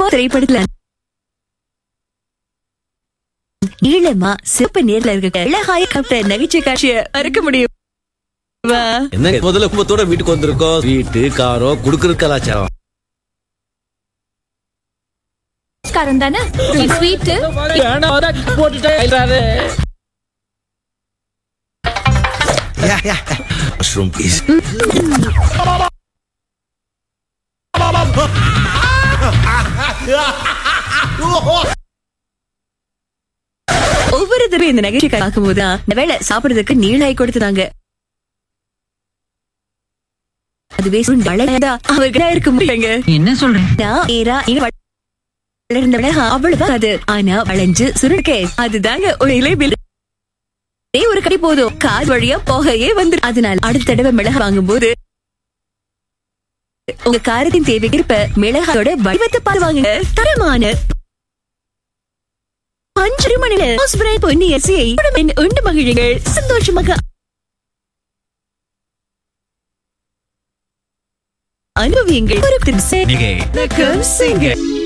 திரைப்படத்துல நீளமா சிவப்பு நேர்ல இருக்க இளகாய கப்ட நகைச்சுவை காட்சியை மறக்க முடியும். என்ன முதல்ல குடும்பத்தோட வீட்டுக்கு வந்திருக்கோம். வீட்டு காரம் குடுக்கற கலாச்சாரம் தானே ஸ்வீட் மஷ்ரூம் பீஸ். ஒவ்வொரு தடவை இந்த நிகழ்ச்சி பார்க்கும் போதுதான் வேலை சாப்பிடுறதுக்கு நீளாய் கொடுத்துட்டாங்க. அதுவே அவர்களா இருக்க முடியங்க. என்ன சொல்றேன்? வளர்ந்த மிளகா அவ்வளவுதான் அது. ஆனா வளைஞ்சு சுருக்கே அதுதாங்க ஒரு இலைபில் ஒரு கடி போதும் கால் வழியா போகையே வந்து. அதனால அடுத்த தடவை மிளகா வாங்கும் போது உங்க காரத்தின் தேவைக்கு இருப்ப மிளகாயோட வடிவத்தை பாருவாங்க. தரமான 5 மணில பொன்னி அரிசியை உண்டு மகிழுங்கள். சந்தோஷமாக அனுபவியுங்கள்.